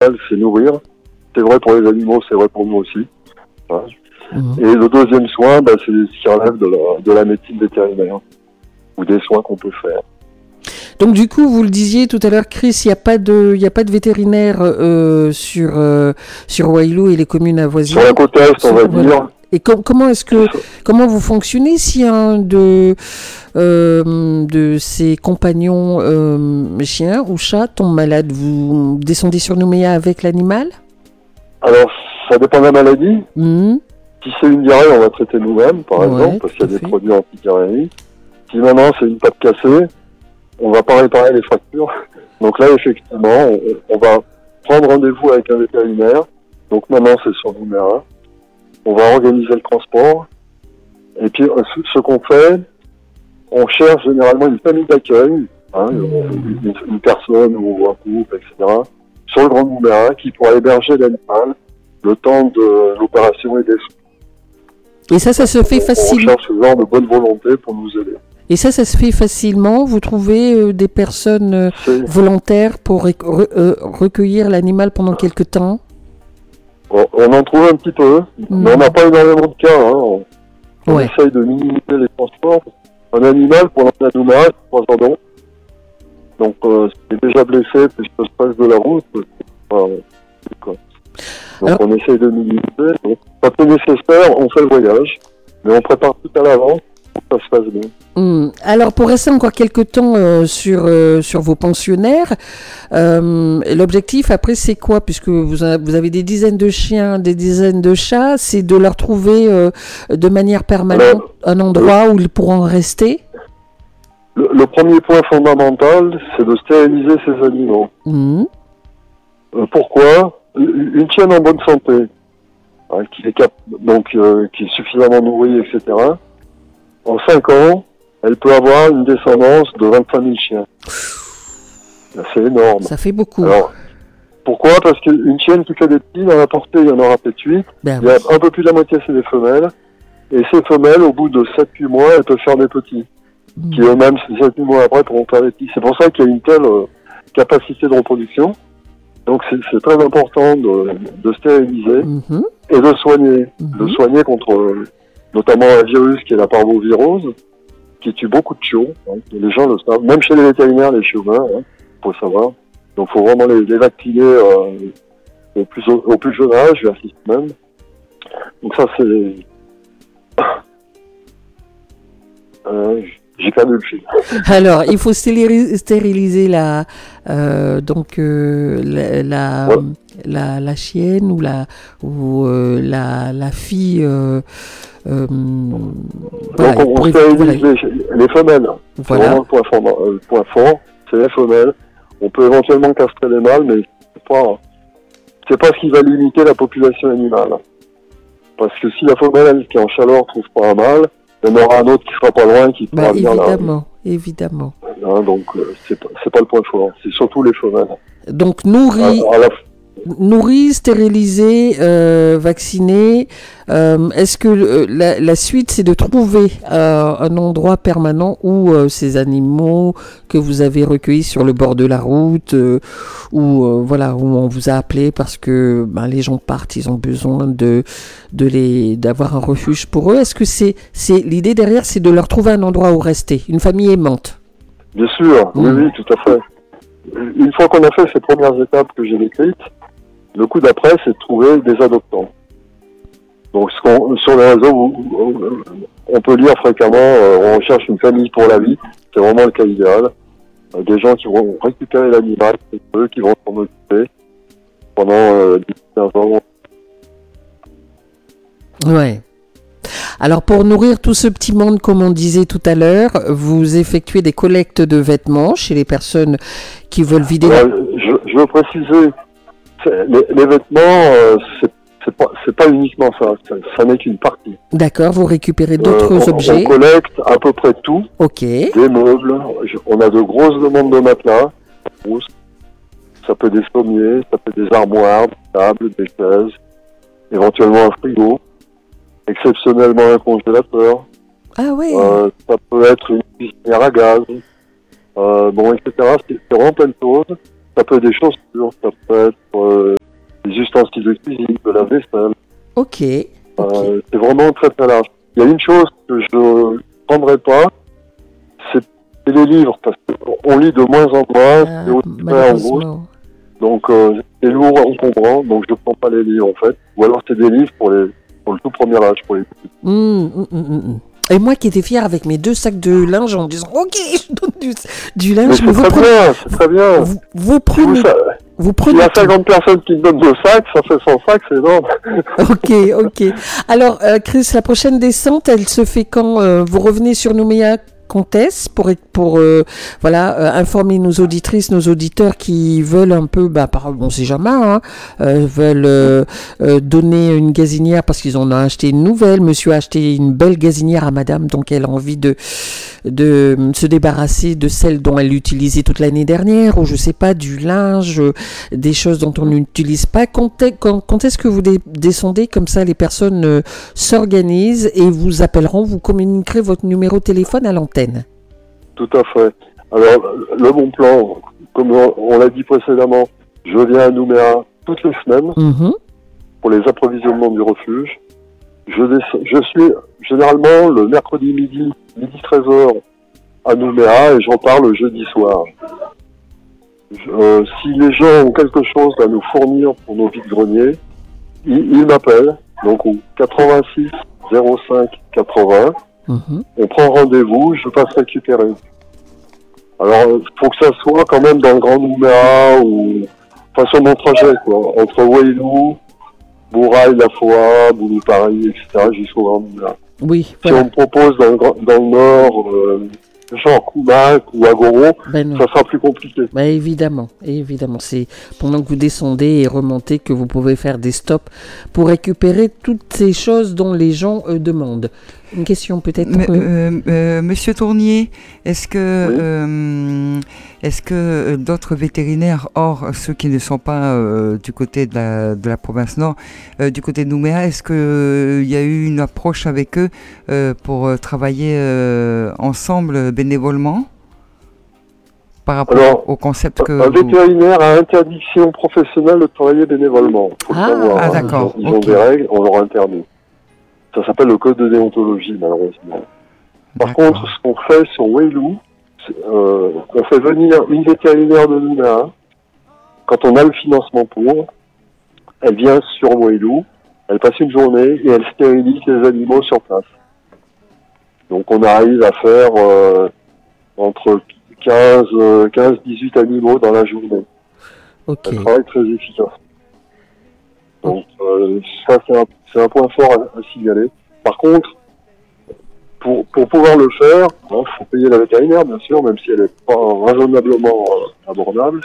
principal, c'est nourrir. C'est vrai pour les animaux, c'est vrai pour nous aussi. Hein. Mmh. Et le deuxième soin, c'est ce qui relève de la médecine vétérinaire ou des soins qu'on peut faire. Donc du coup, vous le disiez tout à l'heure, Chris, il n'y a pas de vétérinaire sur Waialua et les communes avoisinantes. Sur la côte est, on va dire. Et comment vous fonctionnez si un de ses compagnons chiens ou chats tombe malade? Vous descendez sur Nouméa avec l'animal? Alors, ça dépend de la maladie. Mmh. Si c'est une diarrhée, on va traiter nous-mêmes, par exemple, parce qu'il y a des produits anti-diarrhéiques. Si maintenant c'est une patte cassée, on va pas réparer les fractures. Donc là, effectivement, on va prendre rendez-vous avec un vétérinaire. Donc maintenant, c'est sur Nouméa. On va organiser le transport. Et puis, ce qu'on fait, on cherche généralement une famille d'accueil, hein, une personne ou un couple, etc., sur le Grand Nouméa, qui pourra héberger l'animal le temps de l'opération et des soins. Et ça se fait facilement. On cherche ce genre de bonne volonté pour nous aider. Et ça se fait facilement. Vous trouvez des personnes volontaires pour recueillir l'animal pendant quelques temps? On en trouve un petit peu, mais on n'a pas énormément de cas. Hein. On essaye de minimiser les transports. Un animal, pour l'emmener à Nouméa, c'est 3 ans. Donc, s'il est déjà blessé, puis le stress de la route, donc on essaye de minimiser. Donc, quand c'est nécessaire, on fait le voyage, mais on prépare tout à l'avance pour que ça se passe bien. Alors, pour rester encore quelques temps sur vos pensionnaires, l'objectif après c'est quoi? Puisque vous avez des dizaines de chiens, des dizaines de chats, c'est de leur trouver de manière permanente un endroit où ils pourront rester? Le premier point fondamental, c'est de stériliser ces animaux. Pourquoi? Une chienne en bonne santé, hein, qui est suffisamment nourrie, etc., en 5 ans, elle peut avoir une descendance de 25 000 chiens. C'est énorme. Ça fait beaucoup. Alors, pourquoi? Parce qu'une chienne qui fait des petits, dans la portée, il y en aura peut-être 8. Il y a un peu plus de la moitié, c'est des femelles. Et ces femelles, au bout de 7-8 mois, elles peuvent faire des petits. Qui eux-mêmes, 7-8 mois après, pourront faire des petits. C'est pour ça qu'il y a une telle capacité de reproduction. Donc c'est très important de stériliser et de soigner. De soigner contre notamment un virus qui est la parvovirose, qui tue beaucoup de chiots. Hein. Les gens le savent. Même chez les vétérinaires, les chiots meurent, faut savoir. Donc il faut vraiment les vacciner au plus jeune âge, vers 6 semaines. Donc ça c'est... J'ai perdu le fil. Alors, il faut stériliser la chienne ou la fille. Donc on stérilise les femelles. Voilà. C'est vraiment le point fort, c'est les femelles. On peut éventuellement castrer les mâles, mais c'est pas ce qui va limiter la population animale. Parce que si la femelle qui est en chaleur trouve pas un mâle, il y en aura un autre qui sera pas loin, qui pourra venir là. Évidemment. Hein, donc, c'est pas le point fort. C'est surtout les femelles. Donc, nourrir, stériliser, vacciner. Est-ce que la suite, c'est de trouver un endroit permanent où ces animaux que vous avez recueillis sur le bord de la route, où on vous a appelé parce que les gens partent, ils ont besoin d'avoir un refuge pour eux. Est-ce que c'est l'idée derrière, c'est de leur trouver un endroit où rester, une famille aimante? Bien sûr, oui, tout à fait. Une fois qu'on a fait ces premières étapes que j'ai décrites, le coup d'après, c'est de trouver des adoptants. Donc, sur les réseaux, on peut lire fréquemment, on recherche une famille pour la vie. C'est vraiment le cas idéal. Des gens qui vont récupérer l'animal, c'est eux qui vont s'en occuper pendant 10-15 ans. Ouais. Alors, pour nourrir tout ce petit monde, comme on disait tout à l'heure, vous effectuez des collectes de vêtements chez les personnes qui veulent vider... Je veux préciser, les vêtements, c'est pas uniquement ça n'est qu'une partie. D'accord, vous récupérez d'autres objets. On collecte à peu près tout. Ok. Des meubles, on a de grosses demandes de matelas, ça peut des sommiers, ça peut des armoires, des tables, des chaises, éventuellement un frigo, exceptionnellement un congélateur. Ah oui. Ça peut être une cuisinière à gaz, etc. C'est vraiment plein de choses. Ça peut être des chaussures, ça peut être ustensiles de cuisine, de la vaisselle. Ok. C'est vraiment très très large. Il y a une chose que je ne prendrai pas, c'est les livres, parce qu'on lit de moins en moins, c'est aussi très en gros. Donc c'est lourd, encombrant, donc je ne prends pas les livres en fait. Ou alors c'est des livres pour le tout premier âge, pour les petits. Et moi qui étais fière avec mes 2 sacs de linge en me disant ok, je donne du linge. Mais c'est très bien. Vous prenez. Il y a 50 personnes qui me donnent 2 sacs, ça fait 100 sacs, c'est énorme. Ok. Alors, Chris, la prochaine descente, elle se fait quand vous revenez sur Nouméa Comtesse pour informer nos auditrices, nos auditeurs qui veulent un peu, on sait jamais, veulent donner une gazinière parce qu'ils en ont acheté une nouvelle. Monsieur a acheté une belle gazinière à madame, donc elle a envie de se débarrasser de celle dont elle l'utilisait toute l'année dernière, ou je sais pas, du linge, des choses dont on n'utilise pas. Quand est-ce que vous descendez, comme ça les personnes s'organisent et vous appelleront, vous communiquerez votre numéro de téléphone à l'antenne. Tout à fait. Alors, le bon plan, comme on l'a dit précédemment, je viens à Nouméa toutes les semaines pour les approvisionnements du refuge. Je suis généralement le mercredi midi 13h à Nouméa et j'en parle le jeudi soir. Si les gens ont quelque chose à nous fournir pour nos vides-greniers, ils m'appellent, donc au 86 05 80. On prend rendez-vous, je passe récupérer. Alors, il faut que ça soit quand même dans le Grand Nouméa ou sur mon trajet, quoi, entre Wailou, Bourail, La Foix, Boulou-Paris, etc., jusqu'au Grand Nouméa. Oui, voilà. Si on me propose dans le Nord, genre Koumac ou Agoro, ça sera plus compliqué. Évidemment. C'est pendant que vous descendez et remontez que vous pouvez faire des stops pour récupérer toutes ces choses dont les gens demandent. Une question peut-être. Monsieur Tournier, est-ce que d'autres vétérinaires, hors ceux qui ne sont pas du côté de la province Nord, du côté de Nouméa, est-ce qu'il y a eu une approche avec eux pour travailler ensemble bénévolement par rapport au concept que... Un vétérinaire a interdiction professionnelle de travailler bénévolement. Faut le savoir, d'accord. Ils ont des règles, on leur interdit. Ça s'appelle le code de déontologie, malheureusement. Par contre, ce qu'on fait sur Wailou, on fait venir une vétérinaire de Nouméa. Quand on a le financement pour, elle vient sur Wailou, elle passe une journée et elle stérilise les animaux sur place. Donc on arrive à faire entre 15-18 animaux dans la journée. Okay. Un travail très efficace. Donc ça c'est un point fort à signaler. Par contre, pour pouvoir le faire, il faut payer la vétérinaire bien sûr, même si elle n'est pas raisonnablement abordable.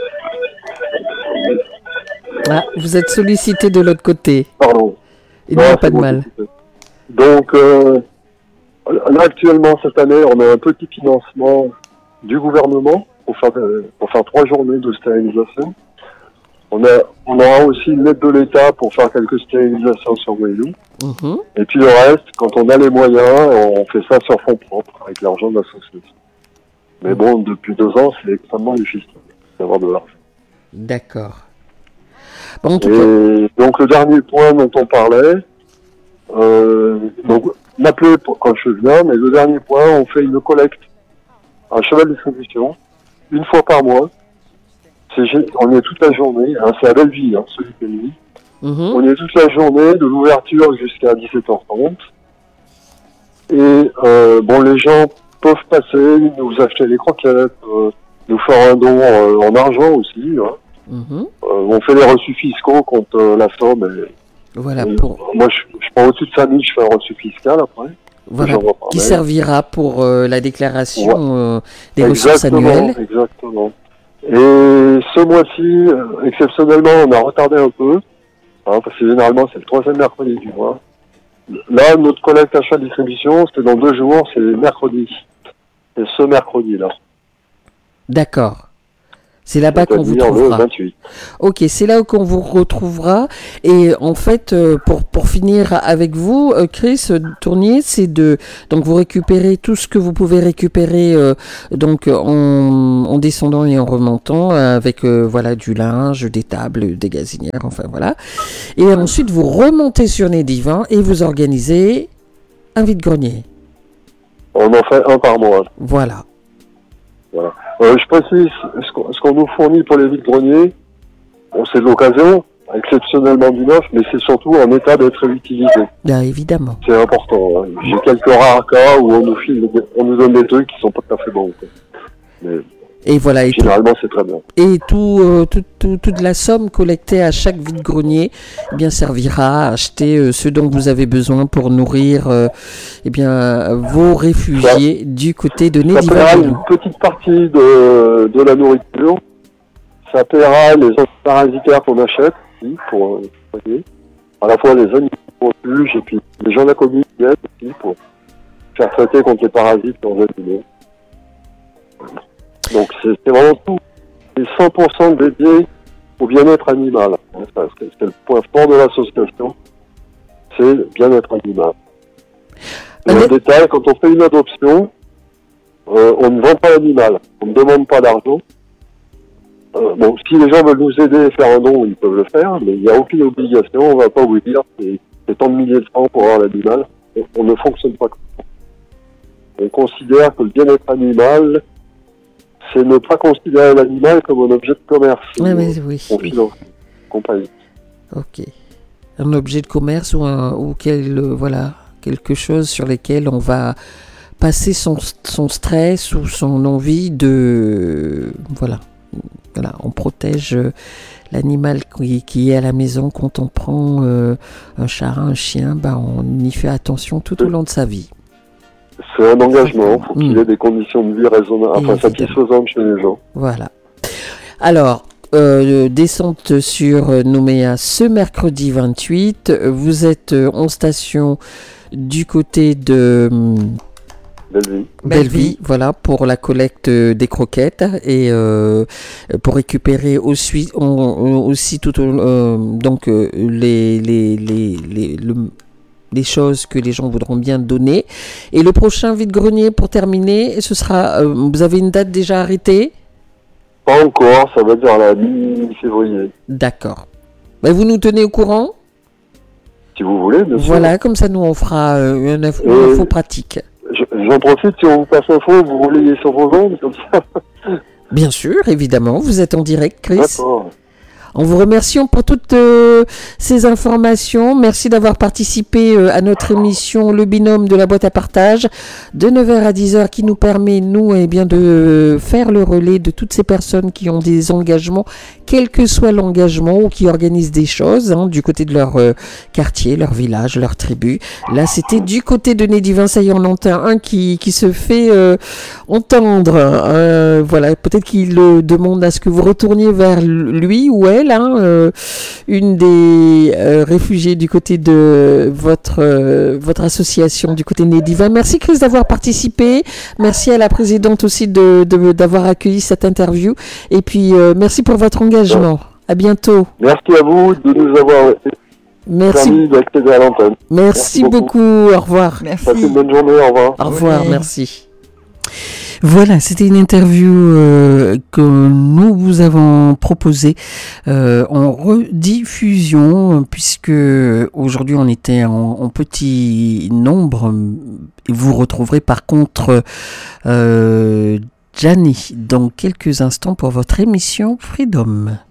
Vous êtes sollicité de l'autre côté. Pardon. Il n'y a pas de mal. Donc là actuellement cette année, on a un petit financement du gouvernement pour faire 3 journées de stérilisation. On aura aussi une aide de l'État pour faire quelques stérilisations sur Wailou. Et puis le reste, quand on a les moyens, on fait ça sur fonds propres, avec l'argent de l'association. Mais bon, depuis 2 ans, c'est extrêmement difficile d'avoir de l'argent. D'accord. Bon, donc le dernier point dont on parlait, donc m'appeler quand je viens, mais le dernier point, on fait une collecte à Cheval Distribution, 1 fois par mois. On est toute la journée, c'est à Belleville, celui qui est nuit. On est toute la journée, de l'ouverture jusqu'à 17h30. Et les gens peuvent passer, nous acheter les croquettes, nous faire un don en argent aussi. On fait les reçus fiscaux contre la somme. Voilà. Moi, je prends au-dessus de 5 000, je fais un reçu fiscal après. Voilà, qui servira pour la déclaration des ressources annuelles. Exactement. Et ce mois-ci, exceptionnellement, on a retardé un peu, parce que généralement c'est le 3e mercredi du mois. Là, notre collecte achat-distribution, c'était dans 2 jours, c'est mercredi. C'est ce mercredi-là. D'accord. C'est là-bas qu'on vous trouvera. Le 28. Ok, c'est là qu'on vous retrouvera. Et en fait, pour finir avec vous, Chris Tournier, c'est donc vous récupérez tout ce que vous pouvez récupérer donc en descendant et en remontant avec voilà du linge, des tables, des gazinières, enfin voilà. Et ensuite vous remontez sur Nez Divin et vous organisez un vide-grenier. On en fait un par mois. Voilà. Voilà. Je précise, ce qu'on nous fournit pour les vides-greniers, c'est de l'occasion, exceptionnellement du neuf, mais c'est surtout en état d'être utilisé. Bien évidemment. C'est important. Hein. J'ai quelques rares cas où on nous donne des trucs qui sont pas tout à fait bons. Quoi. Mais et voilà. Et généralement, c'est très bien. Et toute la somme collectée à chaque vide-grenier eh bien, servira à acheter ce dont vous avez besoin pour nourrir eh bien, vos réfugiés du côté de Nez Divin. Ça paiera une petite partie de la nourriture. Ça paiera les antiparasitaires qu'on achète aussi, pour à la fois les animaux refuges et puis les gens de la commune qui aident aussi pour faire traiter contre les parasites dans les animaux. Donc c'est vraiment tout. C'est 100% dédié au bien-être animal. C'est le point fort de l'association. C'est le bien-être animal. Et le détail, quand on fait une adoption, on ne vend pas l'animal. On ne demande pas d'argent. Bon, si les gens veulent nous aider et faire un don, ils peuvent le faire, mais il n'y a aucune obligation. On ne va pas vous dire c'est tant de milliers de francs pour avoir l'animal. On ne fonctionne pas comme ça. On considère que le bien-être animal, c'est ne pas considérer l'animal comme un objet de commerce. Oui. Compagnie. Ok. Un objet de commerce ou quelque chose sur lequel on va passer son stress ou son envie de... Voilà, on protège l'animal qui est à la maison. Quand on prend un chat, un chien, on y fait attention tout au long de sa vie. C'est un engagement, il faut qu'il y ait des conditions de vie raisonnables, satisfaisantes chez les gens. Voilà. Alors, descente sur Nouméa ce mercredi 28. Vous êtes en station du côté de Belleville, voilà, pour la collecte des croquettes et pour récupérer aussi tout donc les choses que les gens voudront bien donner. Et le prochain vide-grenier, pour terminer, ce sera... vous avez une date déjà arrêtée ? Pas encore, ça va être vers la mi-février. D'accord. Vous nous tenez au courant ? Si vous voulez, bien sûr. Voilà, comme ça, nous, on fera une info pratique. J'en profite, si on vous passe l'info, vous relayez sur vos ondes, comme ça. Bien sûr, évidemment, vous êtes en direct, Chris. D'accord. En vous remerciant pour toutes ces informations. Merci d'avoir participé à notre émission Le Binôme de la boîte à partage de 9h à 10h qui nous permet, nous, de faire le relais de toutes ces personnes qui ont des engagements, quel que soit l'engagement, ou qui organisent des choses du côté de leur quartier, leur village, leur tribu. Là, c'était du côté de Nez Divin. Ça y est, on entend un qui se fait entendre. Voilà, peut-être qu'il demande à ce que vous retourniez vers lui ou elle. Une des réfugiés du côté de votre association du côté Nez Divin. Merci Chris d'avoir participé. Merci à la présidente aussi d'avoir accueilli cette interview. Et puis merci pour votre engagement. À bientôt. Merci à vous de nous avoir permis d'accéder à l'antenne. Merci beaucoup. Au revoir. Merci. Passez une bonne journée. Au revoir. Au revoir. Merci. Voilà, c'était une interview que nous vous avons proposée en rediffusion, puisque aujourd'hui on était en petit nombre. Vous retrouverez par contre Gianni dans quelques instants pour votre émission Freedom.